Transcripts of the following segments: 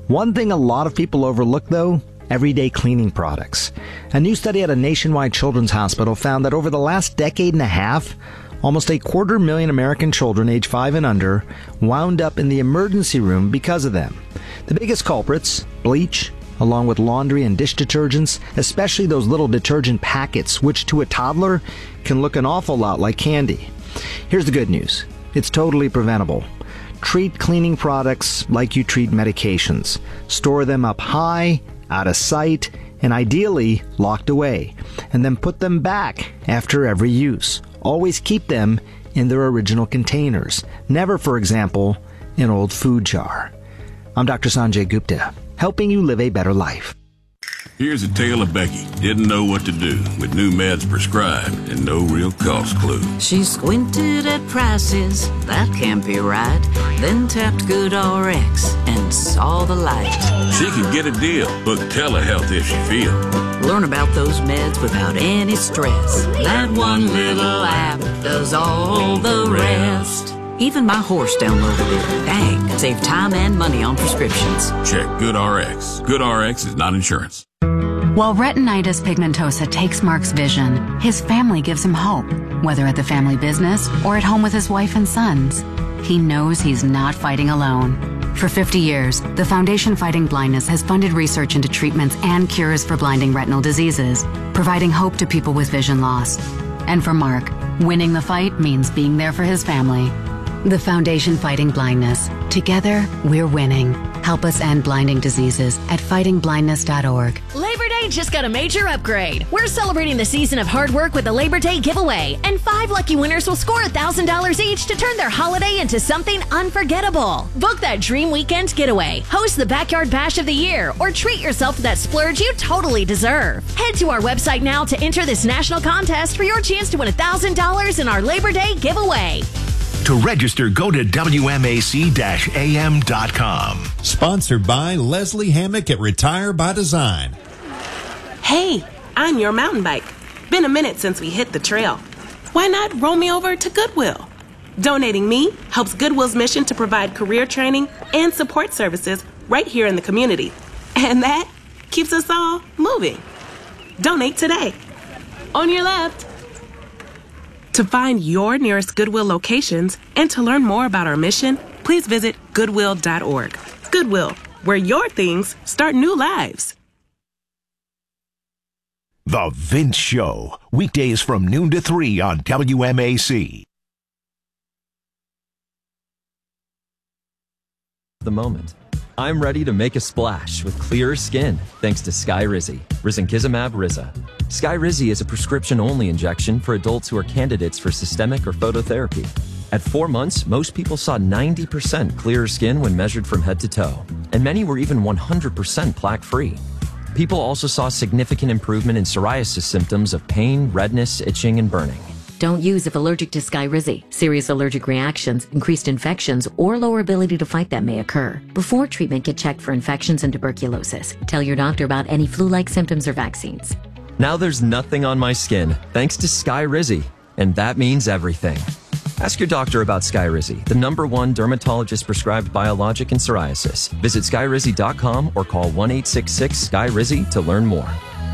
One thing a lot of people overlook, though, everyday cleaning products. A new study at a nationwide children's hospital found that over the last decade and a half, almost 250,000 American children age 5 and under wound up in the emergency room because of them. The biggest culprits, bleach, along with laundry and dish detergents, especially those little detergent packets, which to a toddler can look an awful lot like candy. Here's the good news. It's totally preventable. Treat cleaning products like you treat medications. Store them up high, out of sight, and ideally locked away, and then put them back after every use. Always keep them in their original containers. Never, for example, an old food jar. I'm Dr. Sanjay Gupta, helping you live a better life. Here's a tale of Becky. Didn't know what to do with new meds prescribed and no real cost clue. She squinted at prices, that can't be right. Then tapped GoodRx and saw the light. She could get a deal. Book telehealth if she feel. Learn about those meds without any stress. That one little app does all the rest. Even my horse downloaded it. Dang, save time and money on prescriptions. Check GoodRx. GoodRx is not insurance. While retinitis pigmentosa takes Mark's vision, his family gives him hope, whether at the family business or at home with his wife and sons. He knows he's not fighting alone. For 50 years, the Foundation Fighting Blindness has funded research into treatments and cures for blinding retinal diseases, providing hope to people with vision loss. And for Mark, winning the fight means being there for his family. The Foundation Fighting Blindness. Together, we're winning. Help us end blinding diseases at fightingblindness.org. Labor Day just got a major upgrade. We're celebrating the season of hard work with the Labor Day giveaway, and 5 lucky winners will score $1,000 each to turn their holiday into something unforgettable. Book that dream weekend getaway, host the Backyard Bash of the Year, or treat yourself to that splurge you totally deserve. Head to our website now to enter this national contest for your chance to win $1,000 in our Labor Day giveaway. To register, go to WMAC-AM.com. Sponsored by Leslie Hammock at Retire by Design. Hey, I'm your mountain bike. Been a minute since we hit the trail. Why not roll me over to Goodwill? Donating me helps Goodwill's mission to provide career training and support services right here in the community. And that keeps us all moving. Donate today. On your left. To find your nearest Goodwill locations and to learn more about our mission, please visit Goodwill.org. Goodwill, where your things start new lives. The Vince Show, weekdays from noon to 3 on WMAC. The moment. I'm ready to make a splash with clearer skin thanks to Skyrizi, risankizumab Riza. Skyrizi is a prescription-only injection for adults who are candidates for systemic or phototherapy. At 4 months, most people saw 90% clearer skin when measured from head to toe, and many were even 100% plaque-free. People also saw significant improvement in psoriasis symptoms of pain, redness, itching, and burning. Don't use if allergic to Skyrizi. Serious allergic reactions, increased infections, or lower ability to fight them may occur. Before treatment, get checked for infections and tuberculosis. Tell your doctor about any flu-like symptoms or vaccines. Now there's nothing on my skin thanks to Skyrizi, and that means everything. Ask your doctor about Skyrizi, the #1 dermatologist-prescribed biologic in psoriasis. Visit Skyrizi.com or call 1-866-SKY-RIZI to learn more.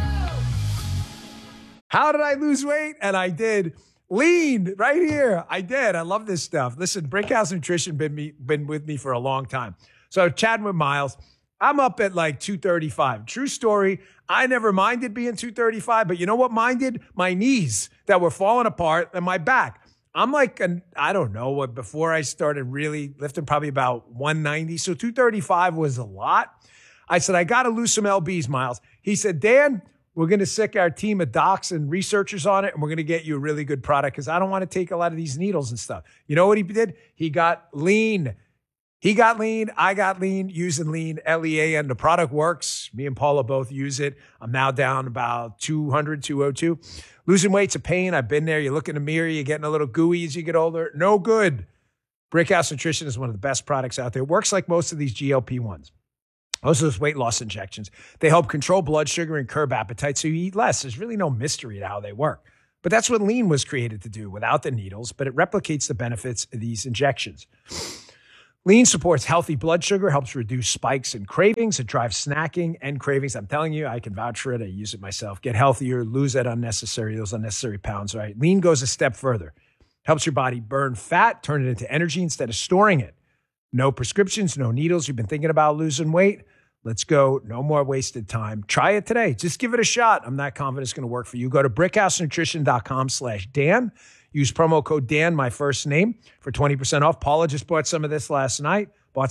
How did I lose weight? And I did. Lean right here. I did. I love this stuff. Listen, Brickhouse Nutrition been with me for a long time. So chatting with Miles, I'm up at like 235. True story. I never minded being 235, but you know what minded? My knees that were falling apart and my back. I'm like, I don't know what, before I started really lifting, probably about 190. So 235 was a lot. I said, I got to lose some LBs, Miles. He said, Dan, we're going to sick our team of docs and researchers on it, and we're going to get you a really good product because I don't want to take a lot of these needles and stuff. You know what he did? He got lean. He got lean. I got lean using lean, LEA, and the product works. Me and Paula both use it. I'm now down about 200, 202. Losing weight's a pain. I've been there. You look in the mirror, you're getting a little gooey as you get older. No good. Brickhouse Nutrition is one of the best products out there. It works like most of these GLP-1s. Most of those weight loss injections, they help control blood sugar and curb appetite so you eat less. There's really no mystery to how they work. But that's what lean was created to do without the needles, but it replicates the benefits of these injections. Lean supports healthy blood sugar, helps reduce spikes and cravings. It drives snacking and cravings. I'm telling you, I can vouch for it. I use it myself. Get healthier, lose those unnecessary pounds, right? Lean goes a step further. Helps your body burn fat, turn it into energy instead of storing it. No prescriptions, no needles. You've been thinking about losing weight? Let's go. No more wasted time. Try it today. Just give it a shot. I'm not confident it's going to work for you. Go to brickhousenutrition.com/Dan. Use promo code Dan, my first name, for 20% off. Paula just bought some of this last night.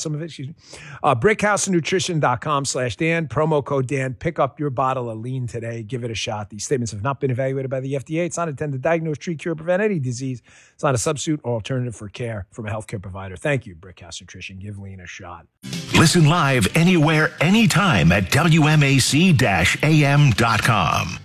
brickhousenutrition.com/Dan, promo code Dan. Pick up your bottle of Lean today. Give it a shot. These statements have not been evaluated by the FDA. It's not intended to diagnose, treat, cure, or prevent any disease. It's not a substitute or alternative for care from a healthcare provider. Thank you, Brickhouse Nutrition. Give Lean a shot. Listen live anywhere, anytime at WMAC-AM.com.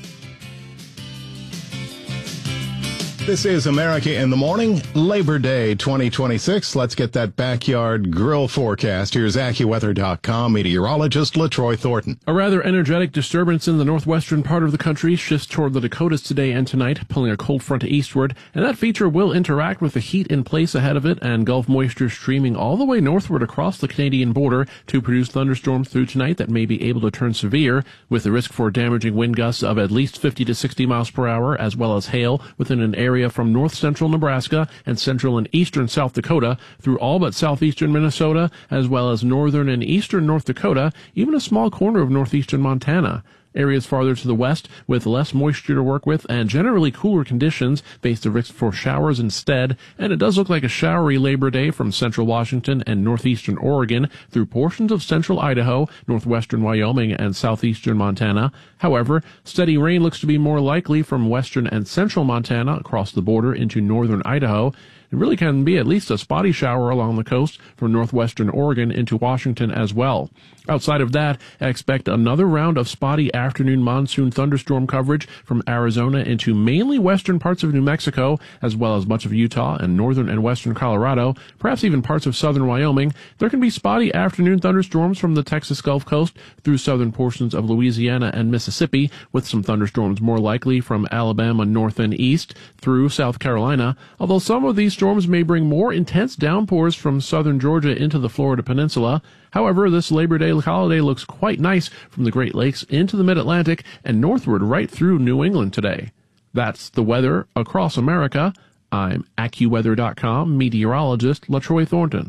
This is America in the Morning, Labor Day 2026. Let's get that backyard grill forecast. Here's AccuWeather.com meteorologist LaTroy Thornton. A rather energetic disturbance in the northwestern part of the country shifts toward the Dakotas today and tonight, pulling a cold front eastward, and that feature will interact with the heat in place ahead of it and Gulf moisture streaming all the way northward across the Canadian border to produce thunderstorms through tonight that may be able to turn severe, with the risk for damaging wind gusts of at least 50 to 60 miles per hour, as well as hail within an area from north-central Nebraska and central and eastern South Dakota through all but southeastern Minnesota, as well as northern and eastern North Dakota, even a small corner of northeastern Montana. Areas farther to the west with less moisture to work with and generally cooler conditions face the risk for showers instead, and it does look like a showery Labor Day from central Washington and northeastern Oregon through portions of central Idaho, northwestern Wyoming, and southeastern Montana. However, steady rain looks to be more likely from western and central Montana across the border into northern Idaho. It really can be at least a spotty shower along the coast from northwestern Oregon into Washington as well. Outside of that, expect another round of spotty afternoon monsoon thunderstorm coverage from Arizona into mainly western parts of New Mexico, as well as much of Utah and northern and western Colorado, perhaps even parts of southern Wyoming. There can be spotty afternoon thunderstorms from the Texas Gulf Coast through southern portions of Louisiana and Mississippi, with some thunderstorms more likely from Alabama north and east through South Carolina, although some of these storms may bring more intense downpours from southern Georgia into the Florida Peninsula. However, this Labor Day holiday looks quite nice from the Great Lakes into the Mid-Atlantic and northward right through New England today. That's the weather across America. I'm AccuWeather.com meteorologist LaTroy Thornton.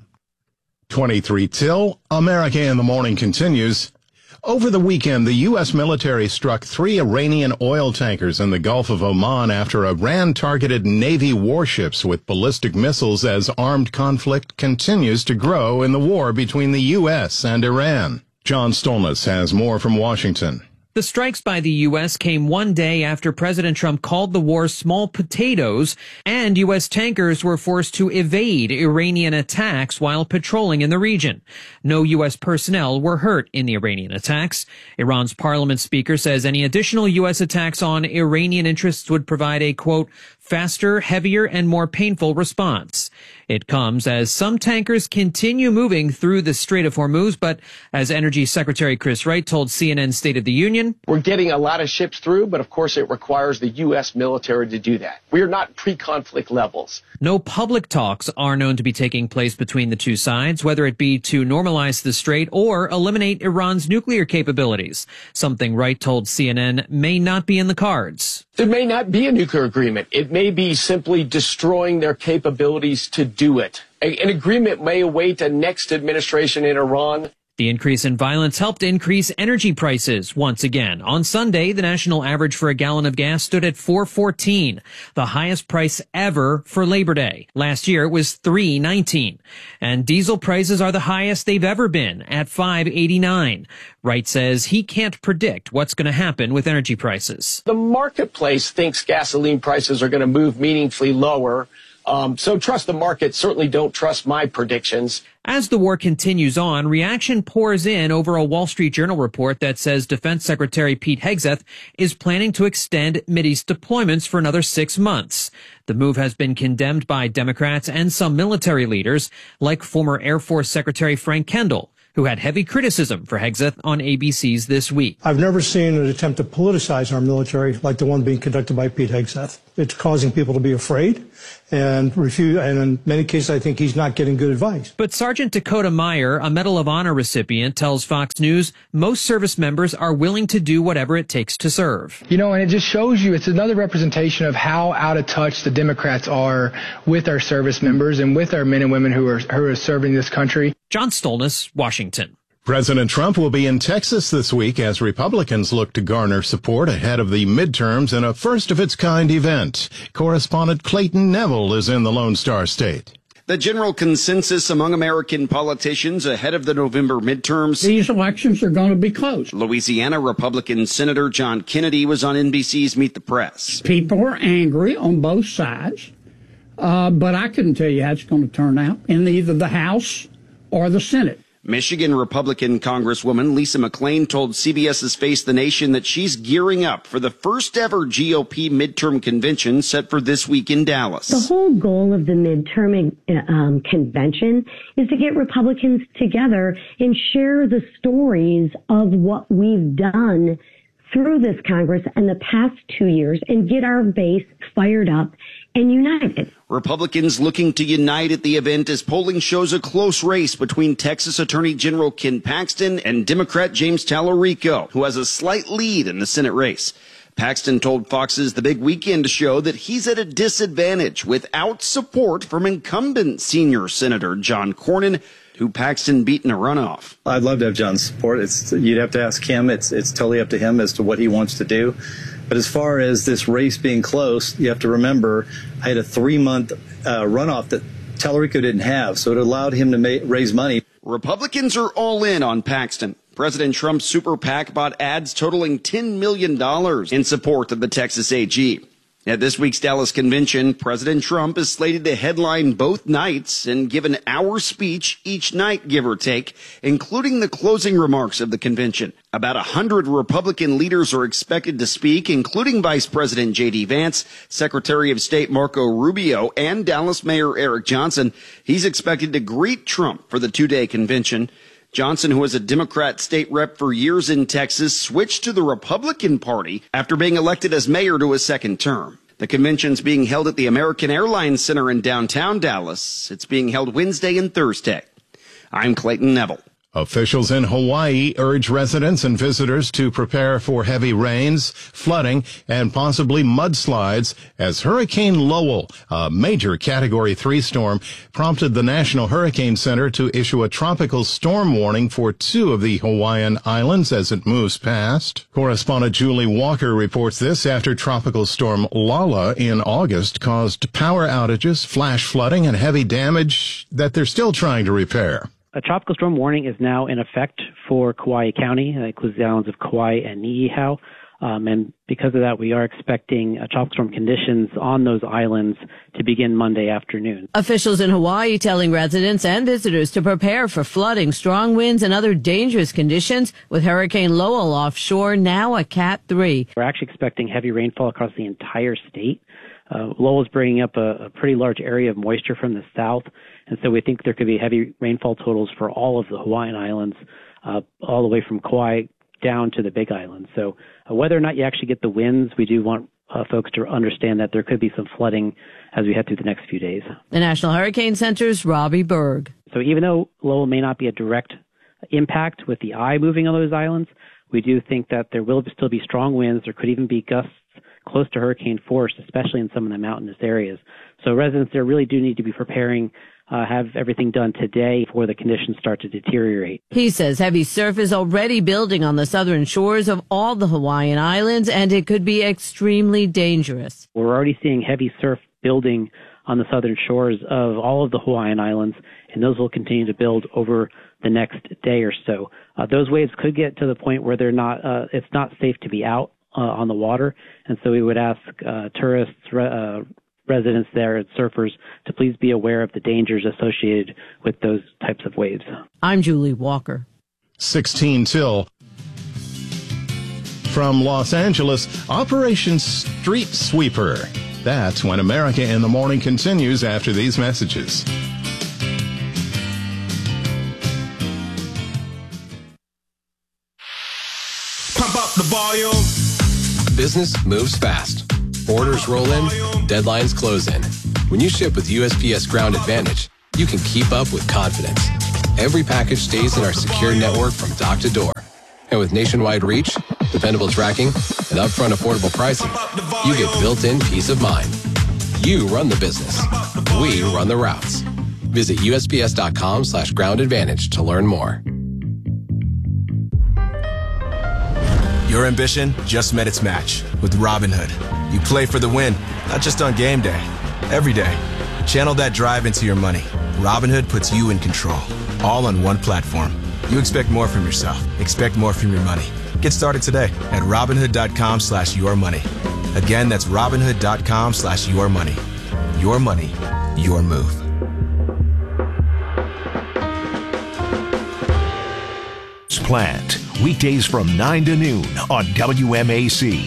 23 till. America in the Morning continues. Over the weekend, the U.S. military struck 3 Iranian oil tankers in the Gulf of Oman after Iran targeted Navy warships with ballistic missiles as armed conflict continues to grow in the war between the U.S. and Iran. John Stolnitz has more from Washington. The strikes by the U.S. came one day after President Trump called the war small potatoes, and U.S. tankers were forced to evade Iranian attacks while patrolling in the region. No U.S. personnel were hurt in the Iranian attacks. Iran's parliament speaker says any additional U.S. attacks on Iranian interests would provide a, quote, faster, heavier, and more painful response. It comes as some tankers continue moving through the Strait of Hormuz, but as Energy Secretary Chris Wright told CNN State of the Union, we're getting a lot of ships through, but of course it requires the U.S. military to do that. We are not pre-conflict levels. No public talks are known to be taking place between the two sides, whether it be to normalize the strait or eliminate Iran's nuclear capabilities, something Wright told CNN may not be in the cards. There may not be a nuclear agreement. It may be simply destroying their capabilities to do it. An agreement may await a next administration in Iran. The increase in violence helped increase energy prices once again. On Sunday, the national average for a gallon of gas stood at $4.14, the highest price ever for Labor Day. Last year, it was $3.19. And diesel prices are the highest they've ever been at $5.89. Wright says he can't predict what's going to happen with energy prices. The marketplace thinks gasoline prices are going to move meaningfully lower. So trust the market. Certainly don't trust my predictions. As the war continues on, reaction pours in over a Wall Street Journal report that says Defense Secretary Pete Hegseth is planning to extend Mideast deployments for another 6 months. The move has been condemned by Democrats and some military leaders, like former Air Force Secretary Frank Kendall, who had heavy criticism for Hegseth on ABC's This Week. I've never seen an attempt to politicize our military like the one being conducted by Pete Hegseth. It's causing people to be afraid and refuse. And in many cases, I think he's not getting good advice. But Sergeant Dakota Meyer, a Medal of Honor recipient, tells Fox News most service members are willing to do whatever it takes to serve. And it just shows you, it's another representation of how out of touch the Democrats are with our service members and with our men and women who are serving this country. John Stolness, Washington. President Trump will be in Texas this week as Republicans look to garner support ahead of the midterms in a first-of-its-kind event. Correspondent Clayton Neville is in the Lone Star State. The general consensus among American politicians ahead of the November midterms. These elections are going to be close. Louisiana Republican Senator John Kennedy was on NBC's Meet the Press. People are angry on both sides, but I couldn't tell you how it's going to turn out in either the House or the Senate. Michigan Republican Congresswoman Lisa McClain told CBS's Face the Nation that she's gearing up for the first ever GOP midterm convention set for this week in Dallas. The whole goal of the midterm convention is to get Republicans together and share the stories of what we've done through this Congress in the past 2 years and get our base fired up and united. Republicans looking to unite at the event as polling shows a close race between Texas Attorney General Ken Paxton and Democrat James Tallarico, who has a slight lead in the Senate race. Paxton told Fox's The Big Weekend show that he's at a disadvantage without support from incumbent senior Senator John Cornyn, who Paxton beat in a runoff. I'd love to have John's support. You'd have to ask him. It's totally up to him as to what he wants to do. But as far as this race being close, you have to remember I had a 3-month runoff that Tallarico didn't have, so it allowed him to raise money. Republicans are all in on Paxton. President Trump's super PAC bought ads totaling $10 million in support of the Texas AG. At this week's Dallas convention, President Trump is slated to headline both nights and give an hour speech each night, give or take, including the closing remarks of the convention. About 100 Republican leaders are expected to speak, including Vice President J.D. Vance, Secretary of State Marco Rubio, and Dallas Mayor Eric Johnson. He's expected to greet Trump for the 2-day convention. Johnson, who was a Democrat state rep for years in Texas, switched to the Republican Party after being elected as mayor to his second term. The convention's being held at the American Airlines Center in downtown Dallas. It's being held Wednesday and Thursday. I'm Clayton Neville. Officials in Hawaii urge residents and visitors to prepare for heavy rains, flooding, and possibly mudslides as Hurricane Lowell, a major Category 3 storm, prompted the National Hurricane Center to issue a tropical storm warning for 2 of the Hawaiian islands as it moves past. Correspondent Julie Walker reports this after Tropical Storm Lala in August caused power outages, flash flooding, and heavy damage that they're still trying to repair. A tropical storm warning is now in effect for Kauai County. That includes the islands of Kauai and Niihau. And because of that, we are expecting tropical storm conditions on those islands to begin Monday afternoon. Officials in Hawaii telling residents and visitors to prepare for flooding, strong winds, and other dangerous conditions, with Hurricane Lowell offshore, now a Cat 3. We're actually expecting heavy rainfall across the entire state. Lowell is bringing up a pretty large area of moisture from the south, and so we think there could be heavy rainfall totals for all of the Hawaiian Islands, all the way from Kauai down to the Big Island. So whether or not you actually get the winds, we do want folks to understand that there could be some flooding as we head through the next few days. The National Hurricane Center's Robbie Berg. So even though Lowell may not be a direct impact with the eye moving on those islands, we do think that there will still be strong winds. There could even be gusts close to hurricane force, especially in some of the mountainous areas. So residents there really do need to be preparing, have everything done today before the conditions start to deteriorate. He says heavy surf is already building on the southern shores of all the Hawaiian Islands, and it could be extremely dangerous. We're already seeing heavy surf building on the southern shores of all of the Hawaiian Islands, and those will continue to build over the next day or so. Those waves could get to the point where they're not, it's not safe to be out on the water, and so we would ask tourists, residents there and surfers to please be aware of the dangers associated with those types of waves. I'm Julie Walker. 16 till. From Los Angeles, Operation Street Sweeper. That's when America in the Morning continues after these messages. Pump up the volume. Business moves fast. Orders roll in, deadlines close in. When you ship with USPS Ground Advantage, you can keep up with confidence. Every package stays in our secure network from dock to door. And with nationwide reach, dependable tracking, and upfront affordable pricing, you get built-in peace of mind. You run the business. We run the routes. Visit USPS.com/Ground Advantage to learn more. Your ambition just met its match with Robinhood. You play for the win, not just on game day, every day. Channel that drive into your money. Robinhood puts you in control, all on one platform. You expect more from yourself. Expect more from your money. Get started today at Robinhood.com/yourmoney. Again, that's Robinhood.com/yourmoney. Your money, your move. Plant, weekdays from 9 to noon on WMAC.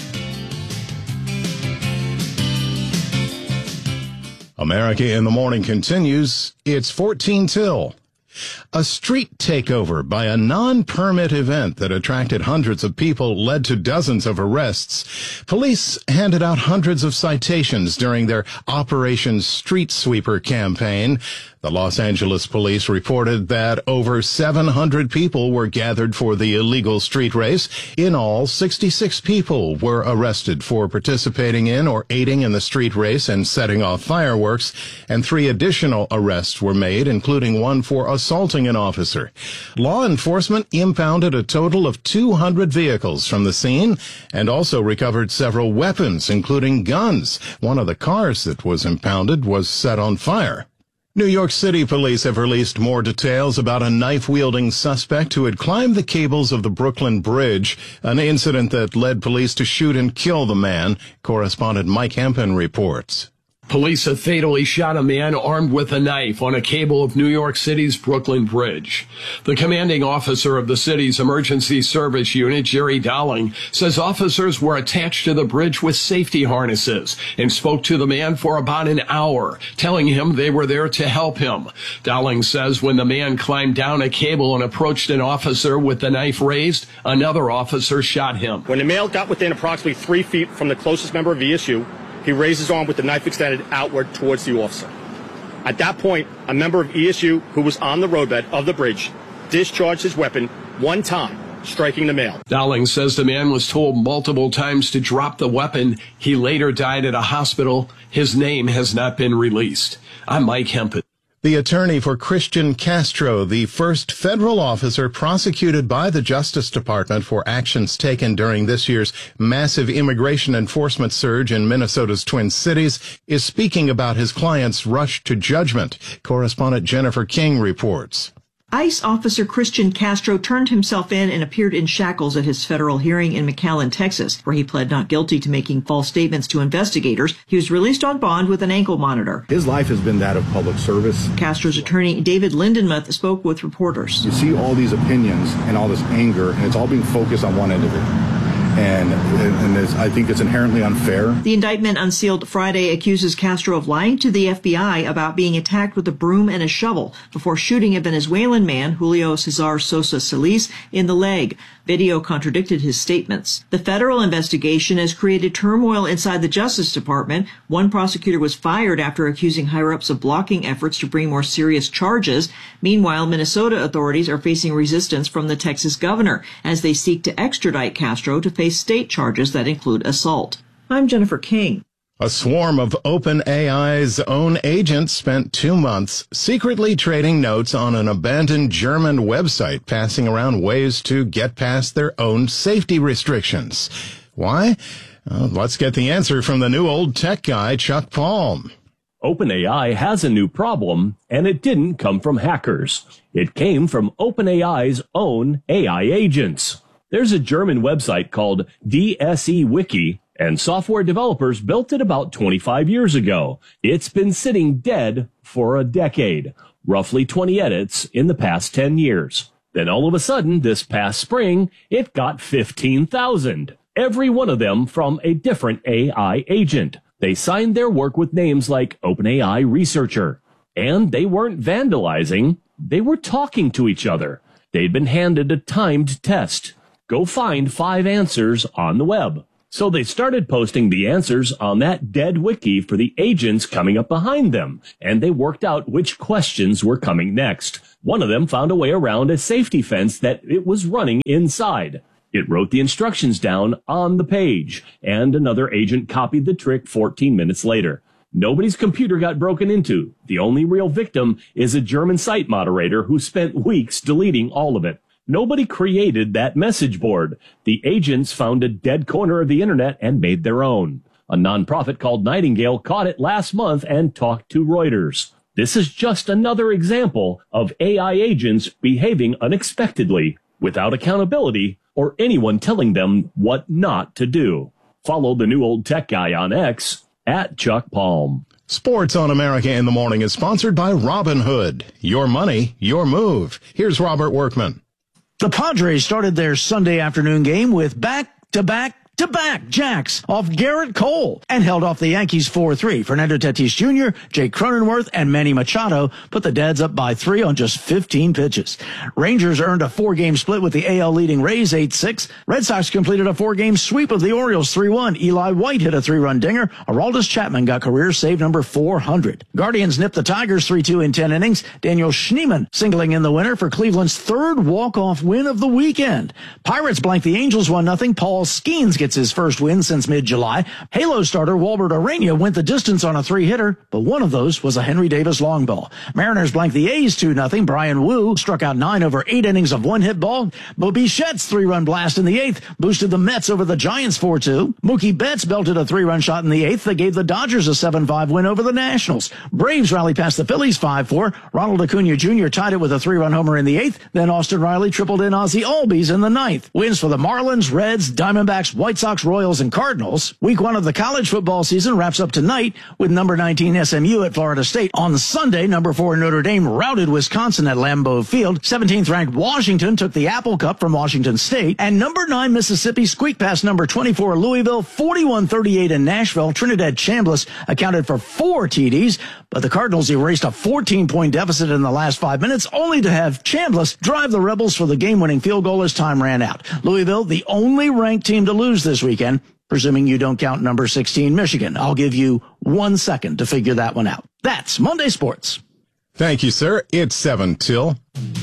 America in the Morning continues. It's 14 till. A street takeover by a non-permit event that attracted hundreds of people led to dozens of arrests. Police handed out hundreds of citations during their Operation Street Sweeper campaign. The Los Angeles police reported that over 700 people were gathered for the illegal street race. In all, 66 people were arrested for participating in or aiding in the street race and setting off fireworks, and 3 additional arrests were made, including one for assaulting an officer. Law enforcement impounded a total of 200 vehicles from the scene and also recovered several weapons, including guns. One of the cars that was impounded was set on fire. New York City police have released more details about a knife-wielding suspect who had climbed the cables of the Brooklyn Bridge, an incident that led police to shoot and kill the man. Correspondent Mike Hempen reports. Police have fatally shot a man armed with a knife on a cable of New York City's Brooklyn Bridge. The commanding officer of the city's emergency service unit, Jerry Dowling, says officers were attached to the bridge with safety harnesses and spoke to the man for about an hour, telling him they were there to help him. Dowling says when the man climbed down a cable and approached an officer with the knife raised, another officer shot him. When the male got within approximately 3 feet from the closest member of VSU, he raised his arm with the knife extended outward towards the officer. At that point, a member of ESU who was on the roadbed of the bridge discharged his weapon one time, striking the male. Dowling says the man was told multiple times to drop the weapon. He later died at a hospital. His name has not been released. I'm Mike Hempen. The attorney for Christian Castro, the first federal officer prosecuted by the Justice Department for actions taken during this year's massive immigration enforcement surge in Minnesota's Twin Cities, is speaking about his client's rush to judgment. Correspondent Jennifer King reports. ICE officer Christian Castro turned himself in and appeared in shackles at his federal hearing in McAllen, Texas, where he pled not guilty to making false statements to investigators. He was released on bond with an ankle monitor. His life has been that of public service. Castro's attorney, David Lindenmuth, spoke with reporters. You see all these opinions and all this anger, and it's all being focused on one end of it. And I think it's inherently unfair. The indictment unsealed Friday accuses Castro of lying to the FBI about being attacked with a broom and a shovel before shooting a Venezuelan man, Julio Cesar Sosa Solis, in the leg. Video contradicted his statements. The federal investigation has created turmoil inside the Justice Department. One prosecutor was fired after accusing higher-ups of blocking efforts to bring more serious charges. Meanwhile, Minnesota authorities are facing resistance from the Texas governor as they seek to extradite Castro to face state charges that include assault. I'm Jennifer King. A swarm of OpenAI's own agents spent 2 months secretly trading notes on an abandoned German website, passing around ways to get past their own safety restrictions. Why? Let's get the answer from the new old tech guy, Chuck Palm. OpenAI has a new problem, and it didn't come from hackers. It came from OpenAI's own AI agents. There's a German website called DSE Wiki, and software developers built it about 25 years ago. It's been sitting dead for a decade, roughly 20 edits in the past 10 years. Then all of a sudden, this past spring, it got 15,000, every one of them from a different AI agent. They signed their work with names like OpenAI Researcher. And they weren't vandalizing, they were talking to each other. They'd been handed a timed test. Go find 5 answers on the web. So they started posting the answers on that dead wiki for the agents coming up behind them, and they worked out which questions were coming next. One of them found a way around a safety fence that it was running inside. It wrote the instructions down on the page, and another agent copied the trick 14 minutes later. Nobody's computer got broken into. The only real victim is a German site moderator who spent weeks deleting all of it. Nobody created that message board. The agents found a dead corner of the internet and made their own. A nonprofit called Nightingale caught it last month and talked to Reuters. This is just another example of AI agents behaving unexpectedly, without accountability or anyone telling them what not to do. Follow the new old tech guy on X at Chuck Palm. Sports on America in the Morning is sponsored by Robinhood. Your money, your move. Here's Robert Workman. The Padres started their Sunday afternoon game with back-to-back jacks off Garrett Cole and held off the Yankees 4-3. Fernando Tatis Jr., Jake Cronenworth, and Manny Machado put the Dads up by 3 on just 15 pitches. Rangers earned a 4-game split with the AL leading Rays 8-6. Red Sox completed a 4-game sweep of the Orioles 3-1. Eli White hit a 3-run dinger. Aroldis Chapman got career save number 400. Guardians nipped the Tigers 3-2 in 10 innings. Daniel Schneemann singling in the winner for Cleveland's third walk-off win of the weekend. Pirates blanked the Angels 1-0. Paul Skeens gets his first win since mid-July. Halo starter Walbert Arena went the distance on a 3-hitter, but one of those was a Henry Davis long ball. Mariners blanked the A's 2-0. Brian Wu struck out 9 over 8 innings of one-hit ball. Bo Bichette's 3-run blast in the 8th boosted the Mets over the Giants 4-2. Mookie Betts belted a 3-run shot in the 8th that gave the Dodgers a 7-5 win over the Nationals. Braves rallied past the Phillies 5-4. Ronald Acuna Jr. tied it with a 3-run homer in the 8th. Then Austin Riley tripled in Ozzie Albies in the 9th. Wins for the Marlins, Reds, Diamondbacks, White Sox, Royals, and Cardinals. Week 1 of the college football season wraps up tonight with number 19 SMU at Florida State. On Sunday, number 4 Notre Dame routed Wisconsin at Lambeau Field. 17th ranked Washington took the Apple Cup from Washington State. And number 9 Mississippi squeaked past number 24 Louisville, 41-38 in Nashville. Trinidad Chambliss accounted for 4 TDs, but the Cardinals erased a 14-point deficit in the last 5 minutes, only to have Chambliss drive the Rebels for the game-winning field goal as time ran out. Louisville, the only ranked team to lose this weekend, presuming you don't count number 16 Michigan. I'll give you 1 second to figure that one out. That's Monday Sports. Thank you, sir. It's 7 till.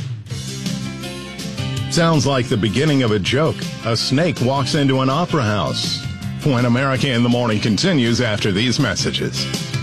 Sounds like the beginning of a joke. A snake walks into an opera house. When America in the Morning continues after these messages.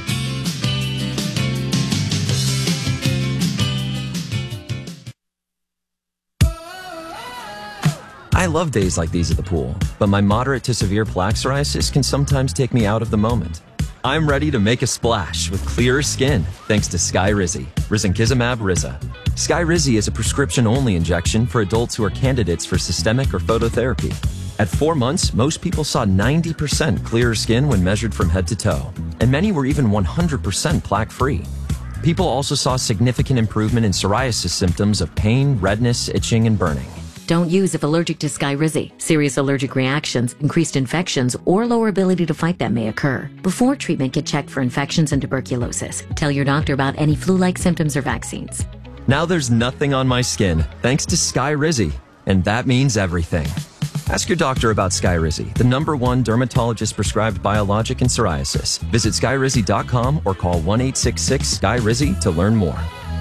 I love days like these at the pool, but my moderate to severe plaque psoriasis can sometimes take me out of the moment. I'm ready to make a splash with clearer skin thanks to Skyrizi, risankizumab Riza. Skyrizi is a prescription-only injection for adults who are candidates for systemic or phototherapy. At 4 months, most people saw 90% clearer skin when measured from head to toe, and many were even 100% plaque-free. People also saw significant improvement in psoriasis symptoms of pain, redness, itching, and burning. Don't use if allergic to Skyrizi. Serious allergic reactions, increased infections, or lower ability to fight them may occur. Before treatment, get checked for infections and tuberculosis. Tell your doctor about any flu-like symptoms or vaccines. Now there's nothing on my skin thanks to Skyrizi, and that means everything. Ask your doctor about Skyrizi, the #1 dermatologist-prescribed biologic in psoriasis. Visit Skyrizi.com or call 1-866-SKYRIZI to learn more.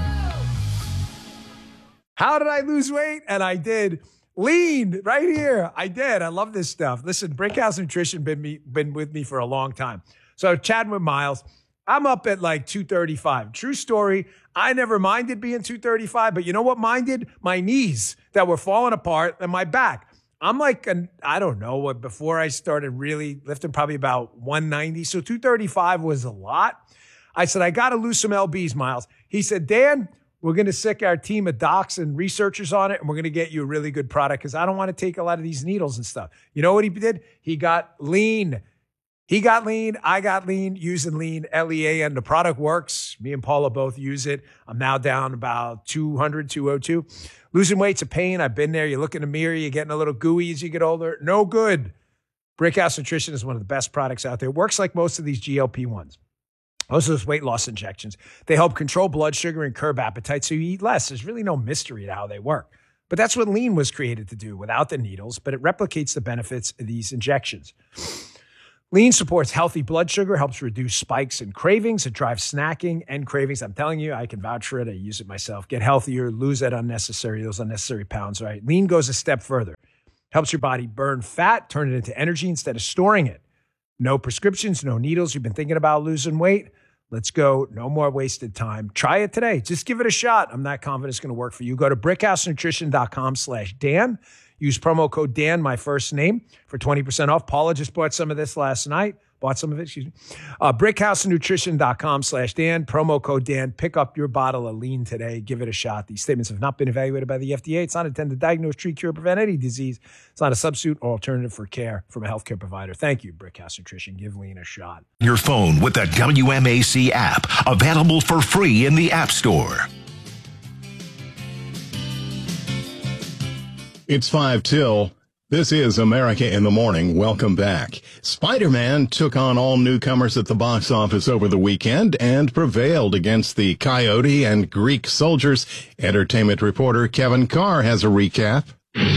How did I lose weight? And I did. Lean right here. I did. I love this stuff. Listen, Brickhouse Nutrition been with me for a long time. So chatting with Miles, I'm up at like 235. True story. I never minded being 235, but you know what minded? My knees that were falling apart and my back. I'm like, I don't know, before I started really lifting, probably about 190. So 235 was a lot. I said, I got to lose some LBs, Miles. He said, Dan, we're going to sick our team of docs and researchers on it, and we're going to get you a really good product because I don't want to take a lot of these needles and stuff. You know what he did? He got lean. He got lean. I got lean using lean, L-E-A-N. The product works. Me and Paula both use it. I'm now down about 200, 202. Losing weight's a pain. I've been there. You look in the mirror. You're getting a little gooey as you get older. No good. Brickhouse Nutrition is one of the best products out there. It works like most of these GLP-1s. Most of those weight loss injections, they help control blood sugar and curb appetite so you eat less. There's really no mystery to how they work. But that's what lean was created to do without the needles, but it replicates the benefits of these injections. Lean supports healthy blood sugar, helps reduce spikes and cravings. It drives snacking and cravings. I'm telling you, I can vouch for it. I use it myself. Get healthier, lose those unnecessary pounds, right? Lean goes a step further. Helps your body burn fat, turn it into energy instead of storing it. No prescriptions, no needles. You've been thinking about losing weight? Let's go. No more wasted time. Try it today. Just give it a shot. I'm not confident it's going to work for you. Go to brickhousenutrition.com/Dan. Use promo code Dan, my first name, for 20% off. Paula just bought some of this last night. brickhousenutrition.com/Dan. Promo code Dan. Pick up your bottle of lean today. Give it a shot. These statements have not been evaluated by the FDA. It's not intended to diagnose, treat, cure, or prevent any disease. It's not a substitute or alternative for care from a healthcare provider. Thank you, Brickhouse Nutrition. Give lean a shot. Your phone with the WMAC app. Available for free in the App Store. It's 5 till. This is America in the Morning. Welcome back. Spider-Man took on all newcomers at the box office over the weekend and prevailed against the Coyote and Greek Soldiers. Entertainment reporter Kevin Carr has a recap.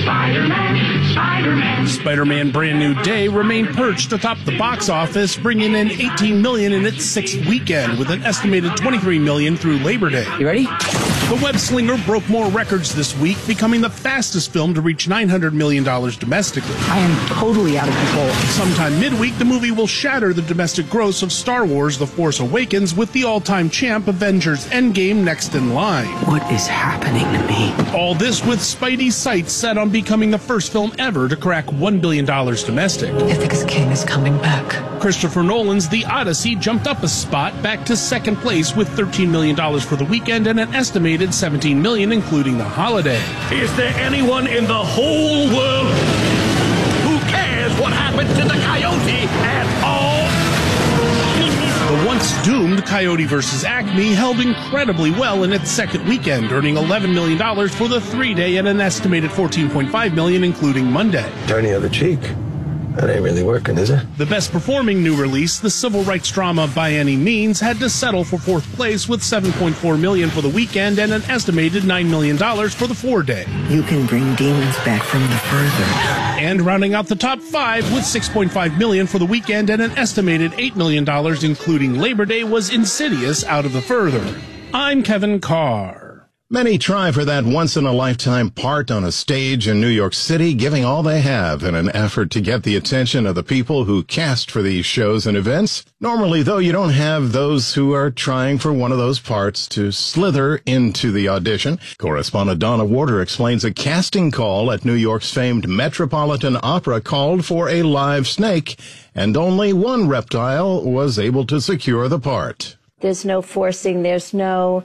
Spider-Man Brand New Day remained perched atop the box office, bringing in $18 million in its sixth weekend, with an estimated $23 million through Labor Day. You ready? The web slinger broke more records this week, becoming the fastest film to reach $900 million domestically. I am totally out of control. Sometime midweek, the movie will shatter the domestic gross of Star Wars The Force Awakens, with the all-time champ Avengers Endgame next in line. What is happening to me? All this with Spidey's sights set on becoming the first film ever to crack $1 billion domestic. Ithaca's king is coming back. Christopher Nolan's The Odyssey jumped up a spot back to second place with $13 million for the weekend and an estimated $17 million, including the holiday. Is there anyone in the whole world who cares what happened to the Coyote at all? The once doomed Coyote vs. Acme held incredibly well in its second weekend, earning $11 million for the 3-day and an estimated $14.5 million, including Monday. Turn the other cheek. That ain't really working, is it? The best performing new release, the civil rights drama By Any Means, had to settle for fourth place with $7.4 million for the weekend and an estimated $9 million for the 4-day. You can bring demons back from the further. And rounding out the top 5 with $6.5 million for the weekend and an estimated $8 million, including Labor Day, was Insidious Out of the Further. I'm Kevin Carr. Many try for that once-in-a-lifetime part on a stage in New York City, giving all they have in an effort to get the attention of the people who cast for these shows and events. Normally, though, you don't have those who are trying for one of those parts to slither into the audition. Correspondent Donna Warder explains a casting call at New York's famed Metropolitan Opera called for a live snake, and only one reptile was able to secure the part. There's no forcing, there's no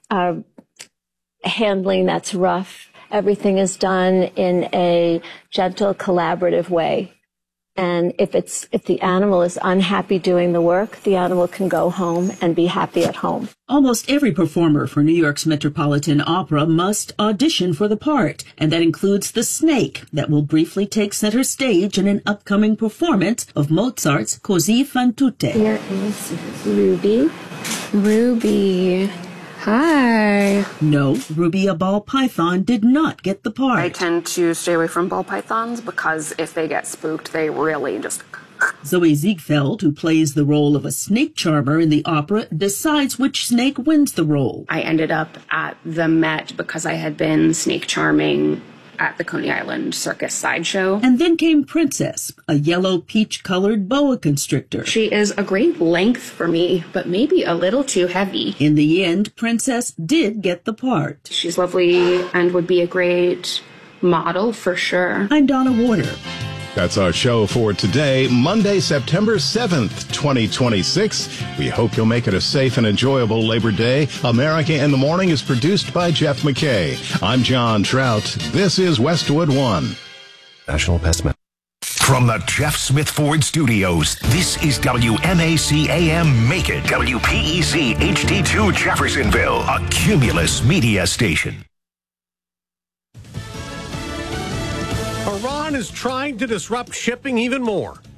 handling that's rough. Everything is done in a gentle, collaborative way. And if the animal is unhappy doing the work, the animal can go home and be happy at home. Almost every performer for New York's Metropolitan Opera must audition for the part, and that includes the snake that will briefly take center stage in an upcoming performance of Mozart's Così fan tutte. Here is Ruby. Ruby. Hi. No, Ruby, a ball python, did not get the part. I tend to stay away from ball pythons because if they get spooked, they really just... Zoe Ziegfeld, who plays the role of a snake charmer in the opera, decides which snake wins the role. I ended up at the Met because I had been snake charming at the Coney Island Circus sideshow. And then came Princess, a yellow peach-colored boa constrictor. She is a great length for me, but maybe a little too heavy. In the end, Princess did get the part. She's lovely and would be a great model for sure. I'm Donna Warder. That's our show for today, Monday, September 7th, 2026. We hope you'll make it a safe and enjoyable Labor Day. America in the Morning is produced by Jeff McKay. I'm John Trout. This is Westwood One. National Pest Management. From the Jeff Smith Ford Studios, this is WMAC AM Macon, WPEC HD2 Jeffersonville, a Cumulus media station. Iran is trying to disrupt shipping even more.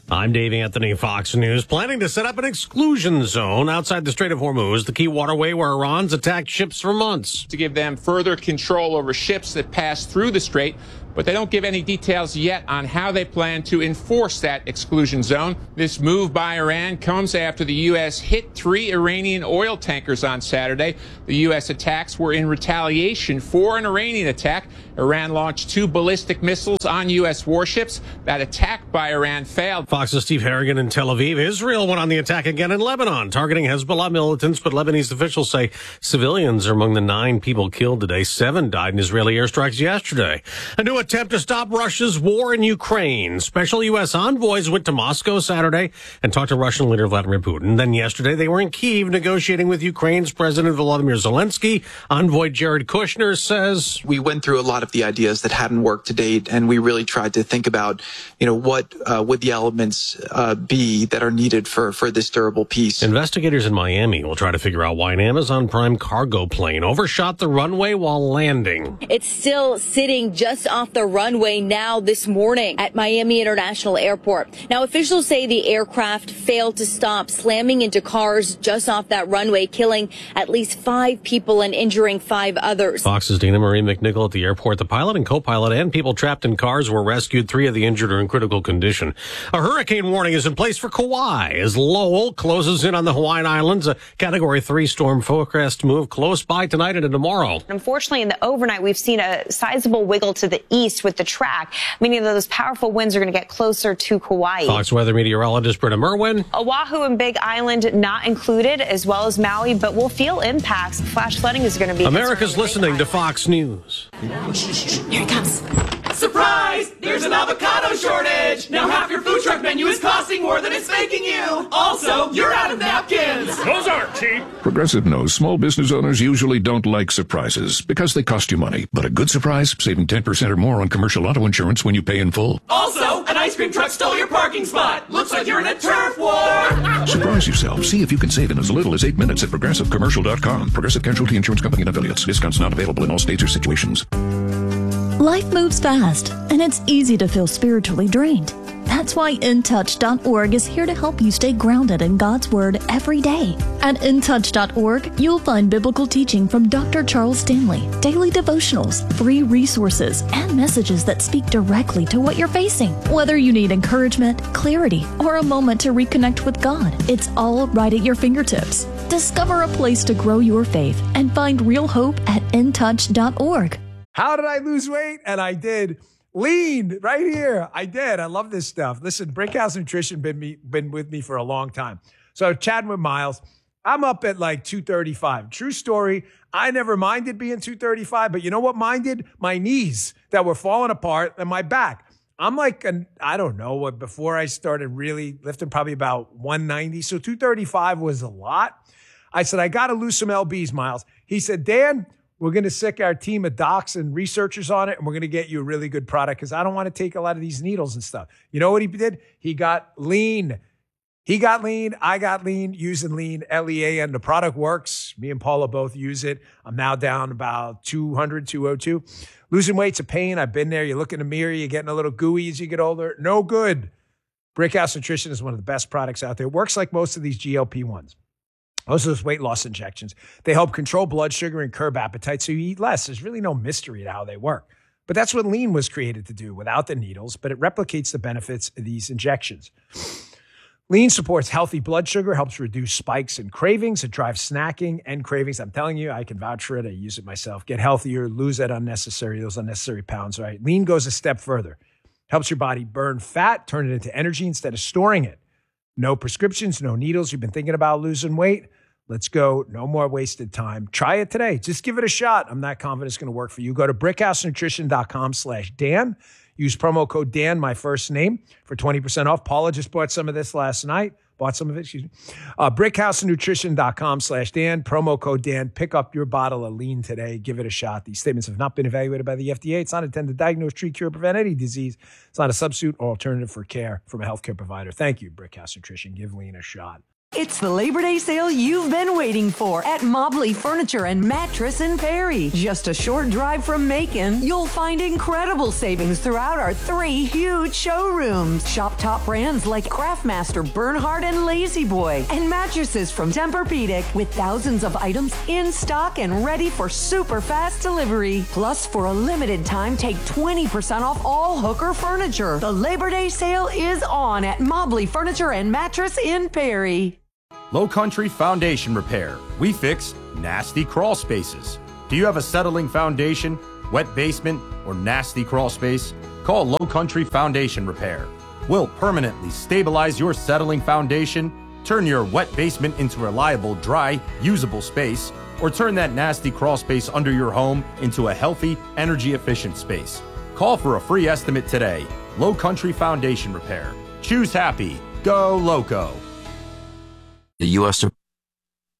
I'm Dave Anthony, Fox News. Planning to set up an exclusion zone outside the Strait of Hormuz, the key waterway where Iran's attacked ships for months. To give them further control over ships that pass through the strait, but they don't give any details yet on how they plan to enforce that exclusion zone. This move by Iran comes after the U.S. hit 3 Iranian oil tankers on Saturday. The U.S. attacks were in retaliation for an Iranian attack. Iran launched 2 ballistic missiles on U.S. warships. That attack by Iran failed. Fox's Steve Harrigan in Tel Aviv. Israel went on the attack again in Lebanon, targeting Hezbollah militants, but Lebanese officials say civilians are among the 9 people killed today. 7 died in Israeli airstrikes yesterday. A new attempt to stop Russia's war in Ukraine. Special U.S. envoys went to Moscow Saturday and talked to Russian leader Vladimir Putin. Then yesterday, they were in Kyiv negotiating with Ukraine's President Volodymyr Zelensky. Envoy Jared Kushner says, we went through a lot of the ideas that hadn't worked to date, and we really tried to think about, what would the elements be that are needed for this durable peace. Investigators in Miami will try to figure out why an Amazon Prime cargo plane overshot the runway while landing. It's still sitting just off the runway now this morning at Miami International Airport. Now, officials say the aircraft failed to stop, slamming into cars just off that runway, killing at least 5 people and injuring 5 others. Fox's Dana Marie McNichol at the airport. The pilot and co-pilot and people trapped in cars were rescued. 3 of the injured are in critical condition. A hurricane warning is in place for Kauai as Lowell closes in on the Hawaiian Islands. A Category 3 storm forecast to move close by tonight and tomorrow. Unfortunately, in the overnight, we've seen a sizable wiggle to the east with the track, meaning that those powerful winds are going to get closer to Kauai. Fox weather meteorologist Britta Merwin. Oahu and Big Island not included, as well as Maui, but we'll feel impacts. Flash flooding is going to be America's listening to Fox News. Here it comes. Surprise! There's an avocado shortage! Now half your food truck menu is costing more than it's making you! Also, you're out of napkins! Those aren't cheap! Progressive knows small business owners usually don't like surprises because they cost you money. But a good surprise, saving 10% or more on commercial auto insurance when you pay in full. Also, an ice cream truck stole your parking spot! Looks like you're in a turf war! Surprise yourself. See if you can save in as little as 8 minutes at ProgressiveCommercial.com. Progressive Casualty Insurance Company and Affiliates. Discounts not available in all states or situations. Life moves fast, and it's easy to feel spiritually drained. That's why InTouch.org is here to help you stay grounded in God's Word every day. At InTouch.org, you'll find biblical teaching from Dr. Charles Stanley, daily devotionals, free resources, and messages that speak directly to what you're facing. Whether you need encouragement, clarity, or a moment to reconnect with God, it's all right at your fingertips. Discover a place to grow your faith and find real hope at InTouch.org. How did I lose weight? And I did. Lean right here. I did. I love this stuff. Listen, Brickhouse Nutrition been with me for a long time. So chatting with Miles, I'm up at like 235. True story. I never minded being 235, but you know what minded? My knees that were falling apart and my back. I'm like, I don't know what, before I started really lifting, probably about 190. So 235 was a lot. I said, I got to lose some LBs, Miles. He said, Dan, we're going to sick our team of docs and researchers on it, and we're going to get you a really good product because I don't want to take a lot of these needles and stuff. You know what he did? He got lean. He got lean. I got lean using lean, LEAN. The product works. Me and Paula both use it. I'm now down about 200, 202. Losing weight's a pain. I've been there. You look in the mirror, you're getting a little gooey as you get older. No good. Brickhouse Nutrition is one of the best products out there. It works like most of these GLP-1s. Most of those weight loss injections, they help control blood sugar and curb appetite so you eat less. There's really no mystery to how they work. But that's what lean was created to do without the needles, but it replicates the benefits of these injections. Lean supports healthy blood sugar, helps reduce spikes and cravings. It drives snacking and cravings. I'm telling you, I can vouch for it. I use it myself. Get healthier, lose those unnecessary pounds, right? Lean goes a step further. Helps your body burn fat, turn it into energy instead of storing it. No prescriptions, no needles. You've been thinking about losing weight? Let's go. No more wasted time. Try it today. Just give it a shot. I'm not confident it's going to work for you. Go to brickhousenutrition.com/Dan. Use promo code Dan, my first name, for 20% off. Paula just bought some of this last night. brickhousenutrition.com/Dan. Promo code Dan. Pick up your bottle of lean today. Give it a shot. These statements have not been evaluated by the FDA. It's not intended to diagnose, treat, cure, prevent any disease. It's not a substitute or alternative for care from a healthcare provider. Thank you, Brickhouse Nutrition. Give lean a shot. It's the Labor Day sale you've been waiting for at Mobley Furniture and Mattress in Perry. Just a short drive from Macon, you'll find incredible savings throughout our 3 huge showrooms. Shop top brands like Craftmaster, Bernhard, and Lazy Boy, and mattresses from Tempur-Pedic with thousands of items in stock and ready for super fast delivery. Plus, for a limited time, take 20% off all Hooker furniture. The Labor Day sale is on at Mobley Furniture and Mattress in Perry. Low Country Foundation Repair. We fix nasty crawl spaces. Do you have a settling foundation, wet basement, or nasty crawl space? Call Low Country Foundation Repair. We'll permanently stabilize your settling foundation, turn your wet basement into reliable, dry, usable space, or turn that nasty crawl space under your home into a healthy, energy-efficient space. Call for a free estimate today. Low Country Foundation Repair. Choose happy. Go Loco. The U.S.